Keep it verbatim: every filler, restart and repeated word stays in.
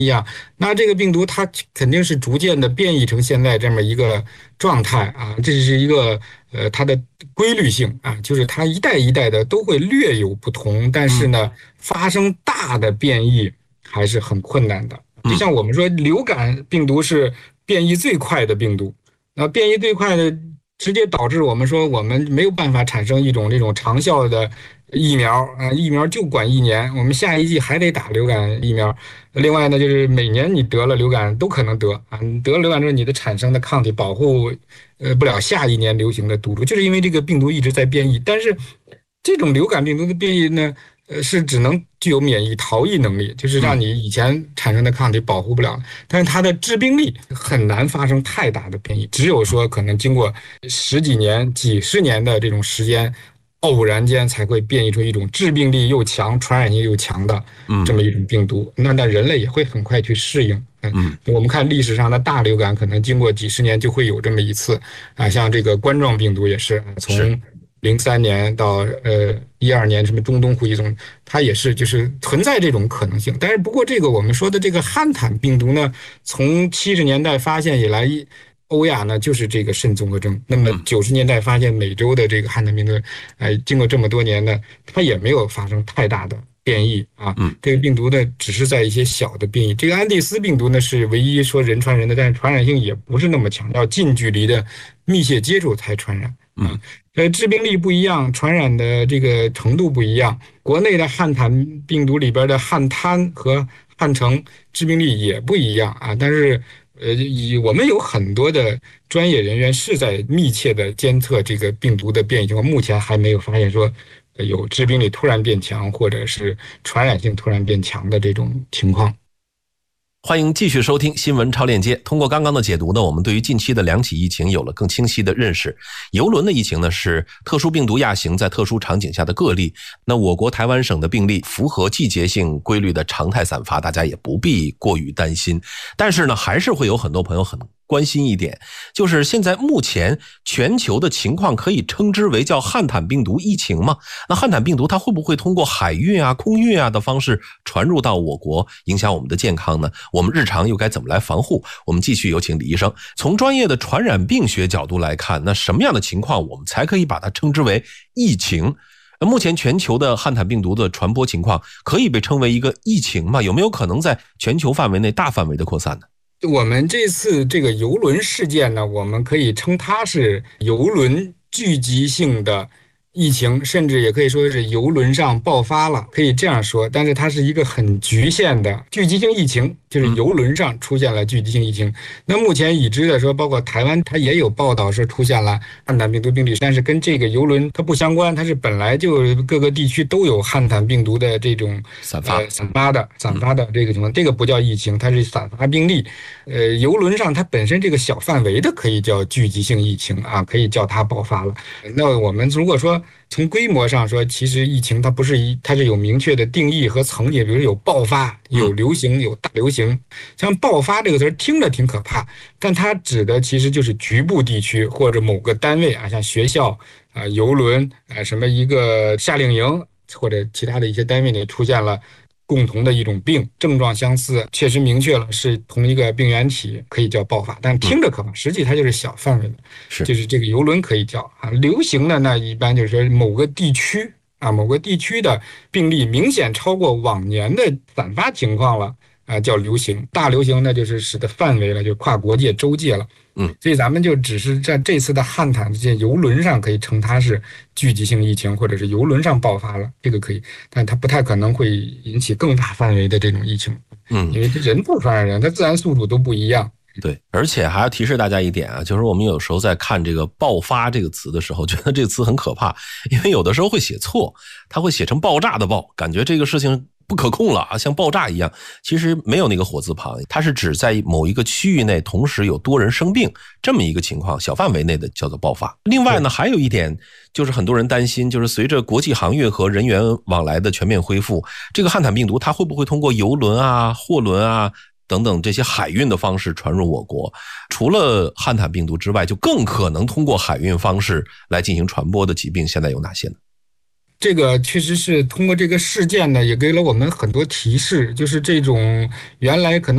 呀，那这个病毒它肯定是逐渐的变异成现在这么一个状态啊，这是一个呃它的规律性啊，就是它一代一代的都会略有不同，但是嗯呢，发生大的变异还是很困难的。就嗯像我们说，流感病毒是变异最快的病毒，那变异最快的，直接导致我们说我们没有办法产生一种这种长效的疫苗啊，疫苗就管一年，我们下一季还得打流感疫苗。另外呢，就是每年你得了流感都可能得啊，你得了流感之后，你的产生的抗体保护呃不了下一年流行的毒株，就是因为这个病毒一直在变异。但是这种流感病毒的变异呢，呃是只能具有免疫逃逸能力，就是让嗯。 你以前产生的抗体保护不了，但是它的致病力很难发生太大的变异，只有说可能经过十几年、几十年的这种时间。偶然间才会变异出一种致病力又强、传染性又强的这嗯么一种病毒，那那人类也会很快去适应。嗯， 嗯。 我们看历史上的大流感，可能经过几十年就会有这么一次啊，像这个冠状病毒也是， 是。 从零三年到呃一二年，什么中东呼吸中，它也是就是存在这种可能性。但是不过这个我们说的这个汉坦病毒呢，从七十年代发现以来，欧亚呢就是这个肾综合征。那么嗯九十年代发现美洲的这个汉坦病毒，哎，经过这么多年呢，它也没有发生太大的变异啊。 嗯。 这个病毒呢，只是在一些小的变异。这个安第斯病毒呢，是唯一说人传人的，但是传染性也不是那么强，要近距离的密切接触才传染啊。 嗯。 呃，致病力不一样，传染的这个程度不一样。国内的汉坦病毒里边的汉滩和汉城致病力也不一样啊。但是，呃，以我们有很多的专业人员是在密切的监测这个病毒的变异情况，目前还没有发现说有致病力突然变强，或者是传染性突然变强的这种情况。 欢迎继续收听新闻超链接。通过刚刚的解读呢，我们对于近期的两起疫情有了更清晰的认识。游轮的疫情呢是特殊病毒亚型在特殊场景下的个例，那我国台湾省的病例符合季节性规律的常态散发，大家也不必过于担心。但是呢，还是会有很多朋友很关心一点，就是现在目前全球的情况可以称之为叫汉坦病毒疫情吗？那汉坦病毒它会不会通过海运啊、空运啊的方式传入到我国，影响我们的健康呢？我们日常又该怎么来防护？我们继续有请李医生，从专业的传染病学角度来看，那什么样的情况我们才可以把它称之为疫情？目前全球的汉坦病毒的传播情况可以被称为一个疫情吗？有没有可能在全球范围内大范围的扩散呢？ 我们这次这个邮轮事件呢，我们可以称它是邮轮聚集性的疫情，甚至也可以说是邮轮上爆发了，可以这样说。但是它是一个很局限的聚集性疫情，就是邮轮上出现了聚集性疫情。那目前已知的说，包括台湾，它也有报道说出现了汉坦病毒病例，但是跟这个邮轮它不相关，它是本来就各个地区都有汉坦病毒的这种散发、 呃、散发的散发的这个情况，这个不叫疫情，它是散发病例。呃，邮轮上它本身这个小范围的可以叫聚集性疫情啊，可以叫它爆发了。那我们如果说从规模上说，其实疫情它不是一，它是有明确的定义和层级，比如有爆发、有流行、有大流行。像爆发这个词儿听着挺可怕，但它指的其实就是局部地区或者某个单位啊，像学校啊、邮轮啊、什么一个夏令营或者其他的一些单位里出现了共同的一种病，症状相似，确实明确了是同一个病原体，可以叫爆发。但听着可怕，实际它就是小范围的， 是就是这个邮轮可以叫啊。流行的那一般就是说某个地区啊，某个地区的病例明显超过往年的散发情况了啊，叫流行。大流行那就是使得范围了，就跨国界、州界了。 嗯， 所以咱们就只是在这次的汉坦这些邮轮上可以称它是聚集性疫情，或者是邮轮上爆发了，这个可以，但它不太可能会引起更大范围的这种疫情。 嗯， 因为这人不传染人，它自然宿主都不一样。 对，而且还要提示大家一点啊，就是我们有时候在看这个爆发这个词的时候，觉得这个词很可怕，因为有的时候会写错，它会写成爆炸的爆，感觉这个事情不可控了啊，像爆炸一样。其实没有那个火字旁，它是指在某一个区域内同时有多人生病这么一个情况，小范围内的叫做爆发。另外呢，还有一点就是很多人担心，就是随着国际航运和人员往来的全面恢复，这个汉坦病毒它会不会通过邮轮啊、货轮啊等等这些海运的方式传入我国？除了汉坦病毒之外，就更可能通过海运方式来进行传播的疾病现在有哪些呢？ 这个确实是通过这个事件呢，也给了我们很多提示，就是这种原来可能